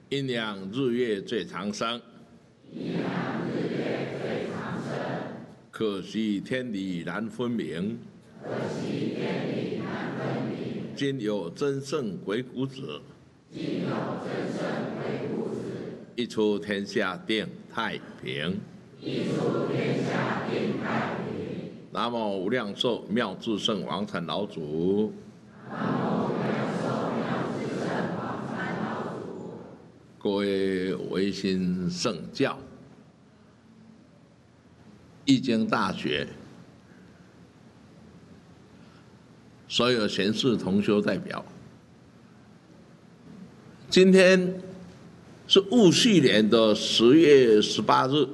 阴阳日月最长生，可惜天理难分明。今有真圣鬼谷子，一出天下定太平。南无无量寿妙智圣王禅老祖。各位维新圣教、易经大学所有贤士同修代表，今天是戊戌年的10月18日，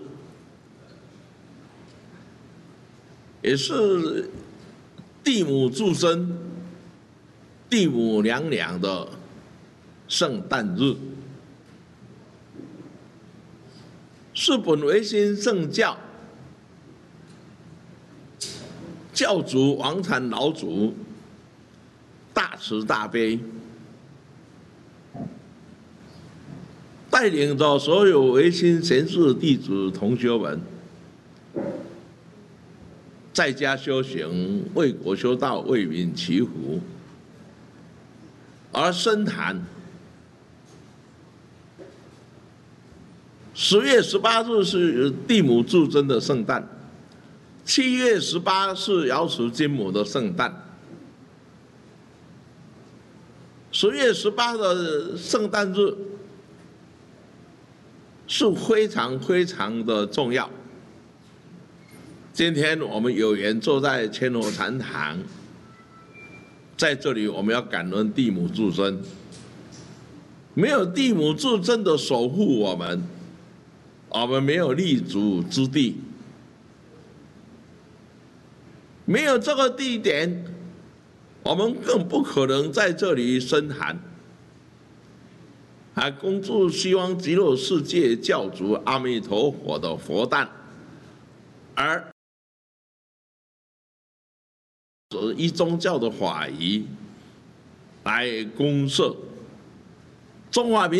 也是地母祝生、地母娘娘的圣诞日。是本维新圣教教主王禅老祖大慈大悲，带领着所有维新贤士弟子同学们，在家修行，为国修道，为民祈福，而深谈。10月18日是地母祝真的圣诞，7月18是瑶池金母的圣诞。10月18的圣诞日是非常非常的重要。今天我们有缘坐在千佛禅堂，在这里我们要感恩地母祝真，没有地母祝真的守护我们没有立足之地，没有这个地点，我们更不可能在这里生含。还恭祝西方极乐世界教主阿弥陀佛的佛诞，而依宗教的法仪来公设中华民